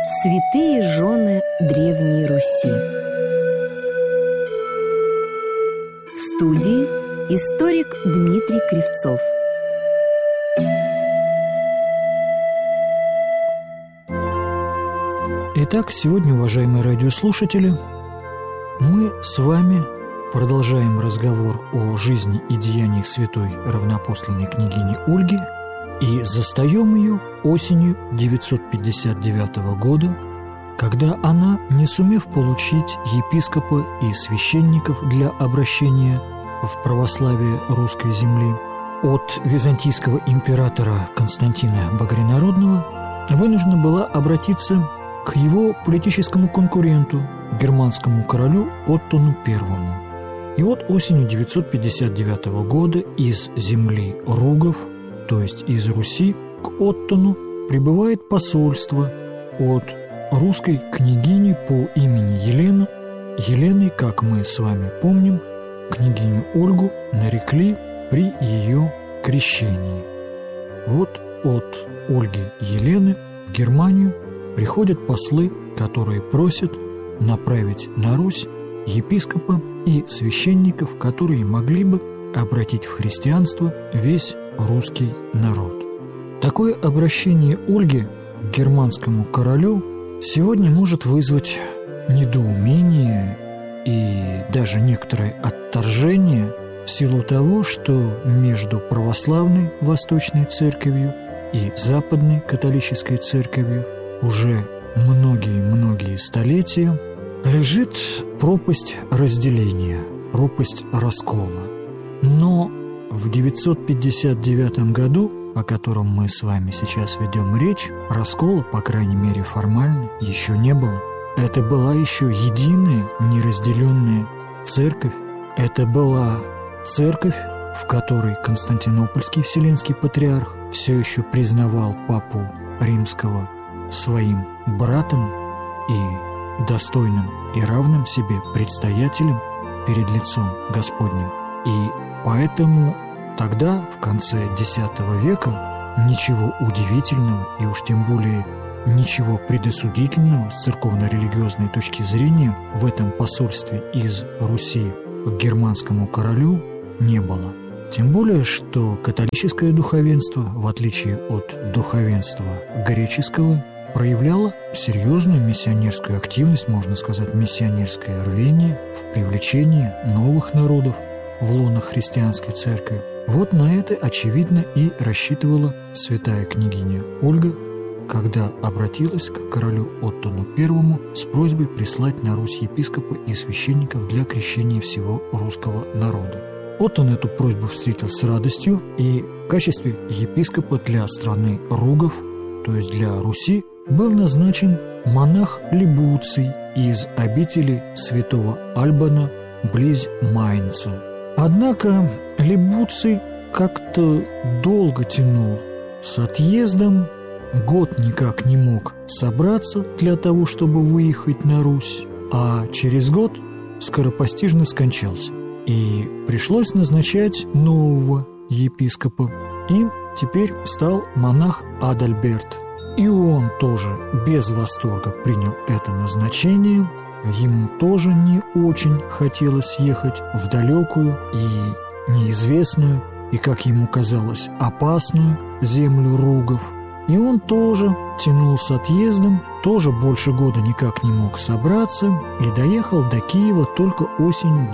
Святые жены Древней Руси. В студии историк Дмитрий Кривцов. Итак, сегодня, уважаемые радиослушатели, мы с вами продолжаем разговор о жизни и деяниях святой равноапостольной княгини Ольги и застаем ее осенью 959 года, когда она, не сумев получить епископа и священников для обращения в православие русской земли от византийского императора Константина Багрянародного, вынуждена была обратиться к его политическому конкуренту, германскому королю Оттону I. И вот осенью 959 года из земли ругов, то есть из Руси, к Оттону прибывает посольство от русской княгини по имени Елена. Еленой, как мы с вами помним, княгиню Ольгу нарекли при ее крещении. Вот от Ольги Елены в Германию приходят послы, которые просят направить на Русь епископа и священников, которые могли бы обратить в христианство весь русский народ. Такое обращение Ольги к германскому королю сегодня может вызвать недоумение и даже некоторое отторжение в силу того, что между православной Восточной Церковью и Западной Католической Церковью уже многие столетия лежит пропасть разделения, пропасть раскола. Но в 959 году, о котором мы с вами сейчас ведем речь, раскола, по крайней мере формально, еще не было. Это была еще единая, неразделенная церковь. Это была церковь, в которой Константинопольский Вселенский Патриарх все еще признавал Папу Римского своим братом и достойным и равным себе предстоятелем перед лицом Господним. И поэтому тогда, в конце X века, ничего удивительного и уж тем более ничего предосудительного с церковно-религиозной точки зрения в этом посольстве из Руси к германскому королю не было. Тем более, что католическое духовенство, в отличие от духовенства греческого, проявляло серьезную миссионерскую активность, можно сказать, миссионерское рвение в привлечении новых народов в лоно христианской церкви. Вот на это, очевидно, и рассчитывала святая княгиня Ольга, когда обратилась к королю Оттону I с просьбой прислать на Русь епископа и священников для крещения всего русского народа. Оттон эту просьбу встретил с радостью, и в качестве епископа для страны ругов, то есть для Руси, был назначен монах Либуций из обители святого Альбана близ Майнца. Однако Либуций как-то долго тянул с отъездом, год никак не мог собраться для того, чтобы выехать на Русь, а через год скоропостижно скончался. И пришлось назначать нового епископа. Им теперь стал монах Адальберт. И он тоже без восторга принял это назначение. Ему тоже не очень хотелось ехать в далекую и неизвестную, и, как ему казалось, опасную землю ругов. И он тоже тянул с отъездом, тоже больше года никак не мог собраться и доехал до Киева только осенью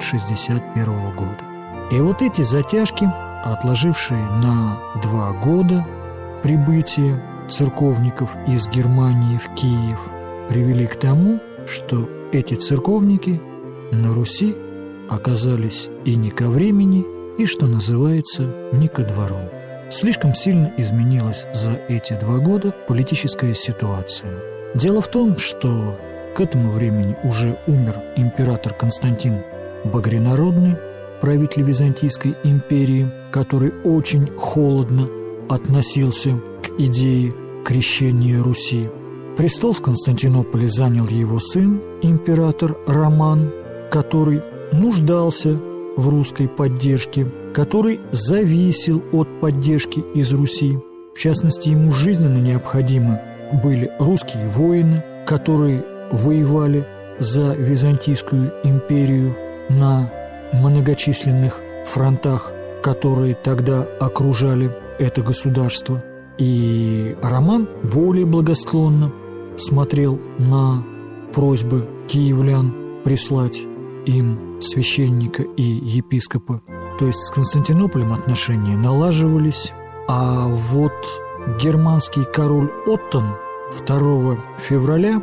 961 года. И вот эти затяжки, отложившие на 2 года прибытие церковников из Германии в Киев, привели к тому, что эти церковники на Руси оказались и не ко времени, и, что называется, не ко двору. Слишком сильно изменилась за эти 2 года политическая ситуация. Дело в том, что к этому времени уже умер император Константин Багрянародный, правитель Византийской империи, который очень холодно относился к идее крещения Руси. Престол в Константинополе занял его сын, император Роман, который нуждался в русской поддержке, который зависел от поддержки из Руси. В частности, ему жизненно необходимо были русские воины, которые воевали за Византийскую империю на многочисленных фронтах, которые тогда окружали это государство. И Роман более благосклонно смотрел на просьбы киевлян прислать им священника и епископа. То есть с Константинополем отношения налаживались, а вот германский король Оттон 2 февраля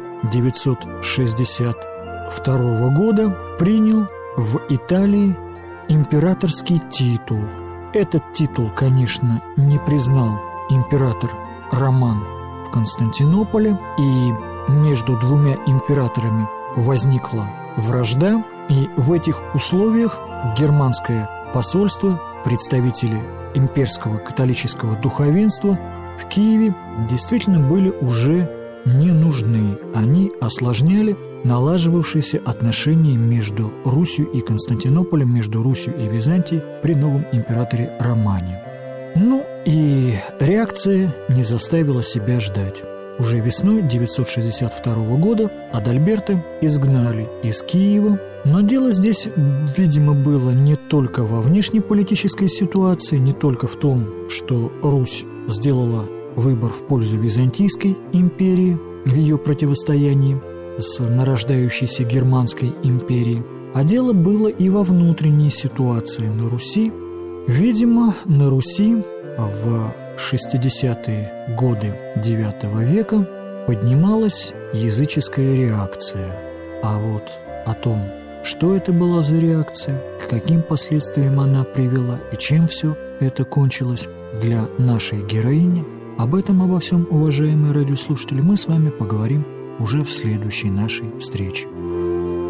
962 года принял в Италии императорский титул. Этот титул, конечно, не признал император Роман в Константинополе, и между двумя императорами возникла вражда, и в этих условиях германское посольство, представители имперского католического духовенства в Киеве действительно были уже не нужны. Они осложняли налаживавшиеся отношения между Русью и Константинополем, между Русью и Византией при новом императоре Романе. Ну и реакция не заставила себя ждать. Уже весной 962 года Адальберта изгнали из Киева, но дело здесь, видимо, было не только во внешнеполитической ситуации, не только в том, что Русь сделала выбор в пользу Византийской империи в ее противостоянии с нарождающейся Германской империей, а дело было и во внутренней ситуации на Руси. Видимо, на Руси в 60-е годы IX века поднималась языческая реакция. А вот о том, что это была за реакция, к каким последствиям она привела и чем все это кончилось для нашей героини, об этом, обо всем, уважаемые радиослушатели, мы с вами поговорим уже в следующей нашей встрече.